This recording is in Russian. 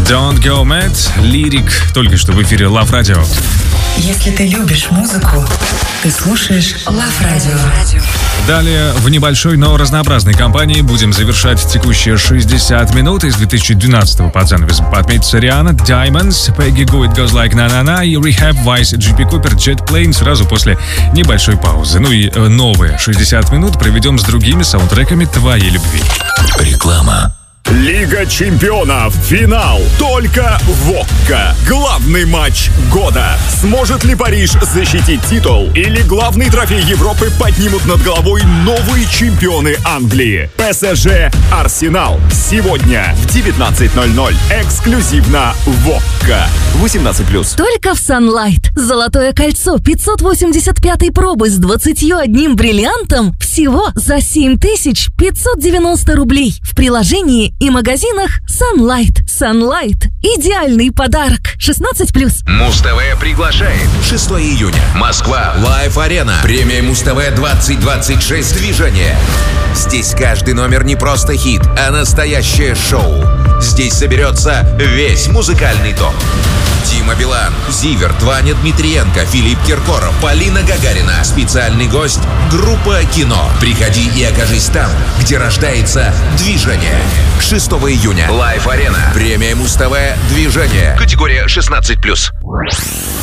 Don't Go Mad, Lyric, только что в эфире Love Radio. Если ты любишь музыку, ты слушаешь Love Radio. Далее в небольшой, но разнообразной компании будем завершать текущие 60 минут. Из 2012-го под занавес отметится Риhanna, Diamonds, Peggy Gou, It Goes Like Na Na Na и Rehab, Vice, G.P. Cooper, Jet Plane сразу после небольшой паузы. Ну и новые 60 минут проведем с другими саундтреками твоей любви. Реклама. Лига чемпионов. Финал. Только в ОККО. Главный матч года. Сможет ли Париж защитить титул? Или главный трофей Европы поднимут над головой новые чемпионы Англии? ПСЖ Арсенал. Сегодня в 19:00. Эксклюзивно в ОККО. 18+. Только в Sunlight. Золотое кольцо 585 пробы с 21 бриллиантом всего за 7590 рублей. В приложении и магазинах Sunlight. Sunlight. Идеальный подарок. 16+. Муз-ТВ приглашает. 6 июня. Москва. Лайв-арена. Премия Муз-ТВ 2026 движение. Здесь каждый номер не просто хит, а настоящее шоу. Здесь соберется весь музыкальный топ. Дима Билан, Зиверт, Ваня Дмитриенко, Филипп Киркоров, Полина Гагарина. Специальный гость — группа «Кино». Приходи и окажись там, где рождается движение. 6 июня. Лайв-арена. Премия Муз-ТВ «Движение». Категория 16+.